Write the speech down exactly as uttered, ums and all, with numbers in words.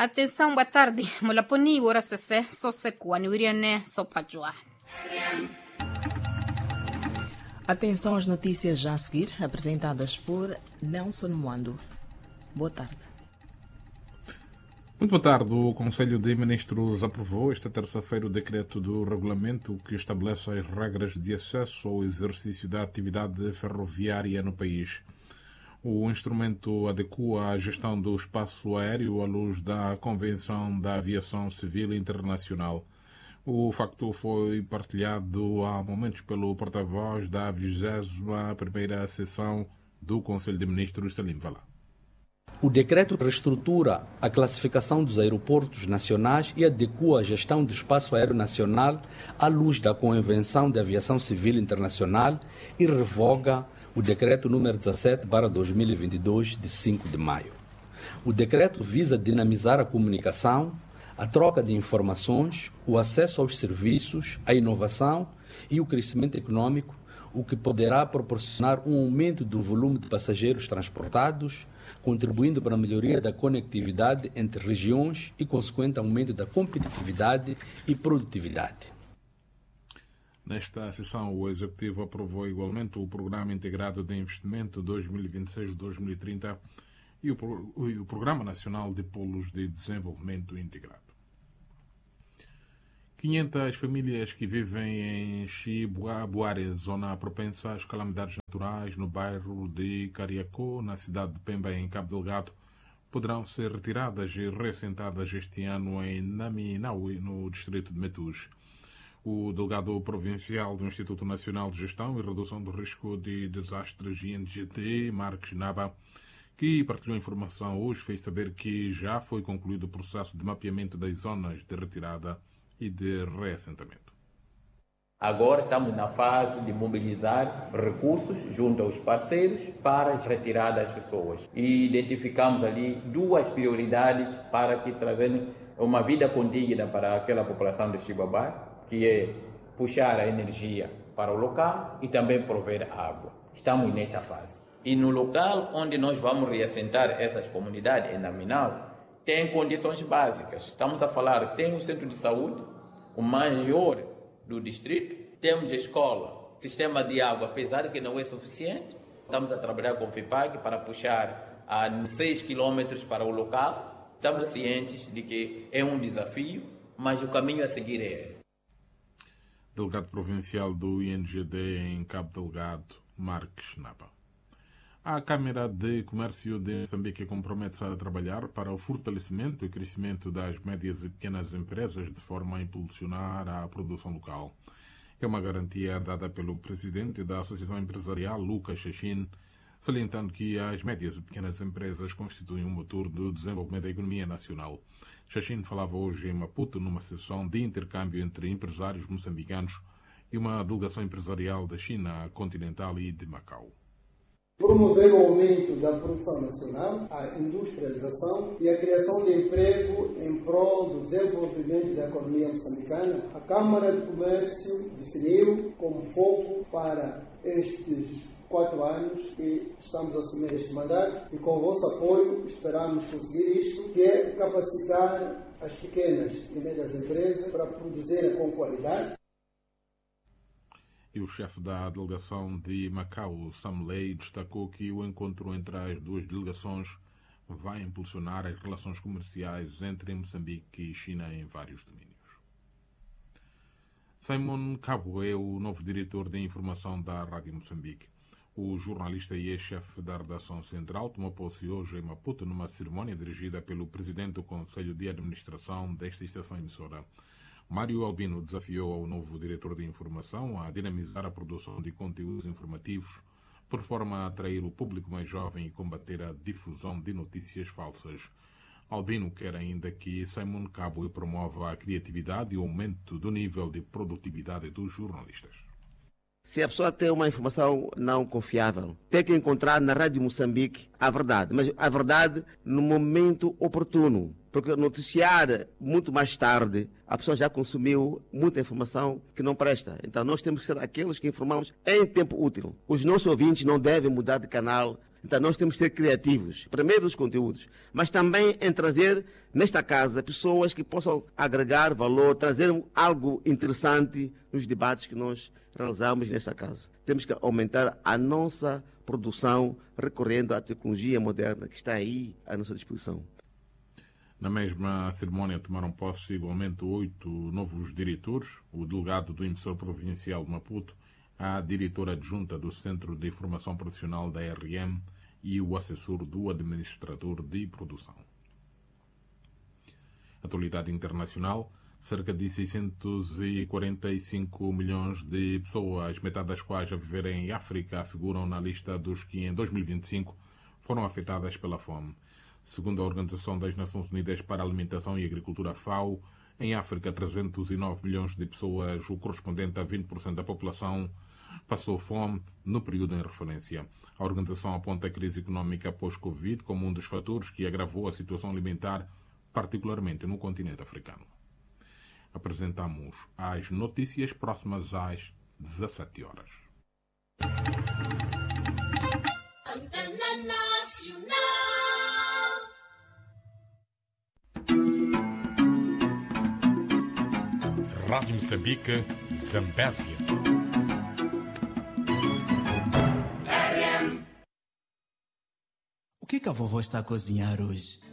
Atenção, boa tarde. Mulaponi ora sese so sekuani wiriane so pajua. Atenção às notícias já a seguir, apresentadas por Nelson Mwando. Boa tarde. Muito boa tarde. O Conselho de Ministros aprovou esta terça-feira o decreto do regulamento que estabelece as regras de acesso ao exercício da atividade ferroviária no país. O instrumento adequa a gestão do espaço aéreo à luz da Convenção da Aviação Civil Internacional. O facto foi partilhado há momentos pelo porta-voz da vigésima primeira sessão do Conselho de Ministros, Salim Valá. O decreto reestrutura a classificação dos aeroportos nacionais e adequa a gestão do espaço aéreo nacional à luz da Convenção de Aviação Civil Internacional e revoga o decreto número dezassete barra dois mil e vinte e dois, de cinco de maio. O decreto visa dinamizar a comunicação, a troca de informações, o acesso aos serviços, a inovação e o crescimento econômico, o que poderá proporcionar um aumento do volume de passageiros transportados, contribuindo para a melhoria da conectividade entre regiões e consequente aumento da competitividade e produtividade. Nesta sessão, o Executivo aprovou igualmente o Programa Integrado de Investimento dois mil e vinte e seis a dois mil e trinta e o, e o Programa Nacional de Polos de Desenvolvimento Integrado. quinhentas famílias que vivem em Chibuabuare, zona propensa às calamidades naturais, no bairro de Cariacó, na cidade de Pemba, em Cabo Delgado, poderão ser retiradas e reassentadas este ano em Naminaui, no distrito de Metus. O delegado provincial do Instituto Nacional de Gestão e Redução do Risco de Desastres, I N G D, Marques Naba, que partilhou informação hoje, fez saber que já foi concluído o processo de mapeamento das zonas de retirada e de reassentamento. Agora estamos na fase de mobilizar recursos junto aos parceiros para retirar das pessoas. E identificamos ali duas prioridades para que trazendo uma vida condigna para aquela população de Chibuabuare, que é puxar a energia para o local e também prover água. Estamos nesta fase. E no local onde nós vamos reassentar essas comunidades, em Naminau, tem condições básicas. Estamos a falar, tem um centro de saúde, o maior do distrito, temos escola, sistema de água, apesar de que não é suficiente. Estamos a trabalhar com o FIPAG para puxar a seis quilômetros para o local. Estamos cientes de que é um desafio, mas o caminho a seguir é esse. Delegado provincial do I N G D em Cabo Delgado, Marques Napa. A Câmara de Comércio de Moçambique compromete-se a trabalhar para o fortalecimento e crescimento das médias e pequenas empresas de forma a impulsionar a produção local. É uma garantia dada pelo presidente da Associação Empresarial, Lucas Chachin, salientando que as médias e pequenas empresas constituem um motor do desenvolvimento da economia nacional. Chachin falava hoje em Maputo numa sessão de intercâmbio entre empresários moçambicanos e uma delegação empresarial da China continental e de Macau. Promover o aumento da produção nacional, a industrialização e a criação de emprego em prol do desenvolvimento da economia moçambicana, a Câmara de Comércio definiu como foco para estes quatro anos que estamos a assumir este mandato e com o vosso apoio esperamos conseguir isto, que é capacitar as pequenas e médias empresas para produzirem com qualidade. E o chefe da delegação de Macau, Sam Lei, destacou que o encontro entre as duas delegações vai impulsionar as relações comerciais entre Moçambique e China em vários domínios. Simon Cabo é o novo diretor de informação da Rádio Moçambique. O jornalista e ex-chefe da redação central tomou posse hoje em Maputo numa cerimónia dirigida pelo presidente do Conselho de Administração desta estação emissora. Mário Albino desafiou ao novo diretor de informação a dinamizar a produção de conteúdos informativos por forma a atrair o público mais jovem e combater a difusão de notícias falsas. Albino quer ainda que Simon Cabo promova a criatividade e o aumento do nível de produtividade dos jornalistas. Se a pessoa tem uma informação não confiável, tem que encontrar na Rádio Moçambique a verdade, mas a verdade no momento oportuno, porque noticiar muito mais tarde, a pessoa já consumiu muita informação que não presta. Então nós temos que ser aqueles que informamos em tempo útil. Os nossos ouvintes não devem mudar de canal Então nós temos que ser criativos, primeiro nos conteúdos, mas também em trazer nesta casa pessoas que possam agregar valor, trazer algo interessante nos debates que nós realizamos nesta casa. Temos que aumentar a nossa produção recorrendo à tecnologia moderna que está aí à nossa disposição. Na mesma cerimónia tomaram posse igualmente oito novos diretores, o delegado do emissor provincial de Maputo, a diretora adjunta do Centro de Formação Profissional da R M e o assessor do administrador de produção. Atualidade internacional, cerca de seiscentos e quarenta e cinco milhões de pessoas, metade das quais a viver em África, figuram na lista dos que em dois mil e vinte e cinco foram afetadas pela fome. Segundo a Organização das Nações Unidas para a Alimentação e Agricultura, FAO, em África, trezentos e nove milhões de pessoas, o correspondente a vinte por cento da população, passou fome no período em referência. A organização aponta a crise económica pós-Covid como um dos fatores que agravou a situação alimentar, particularmente no continente africano. Apresentamos as notícias próximas às dezassete horas. Antena Nacional. Rádio Moçambique, Zambésia. O que que a vovó está a cozinhar hoje?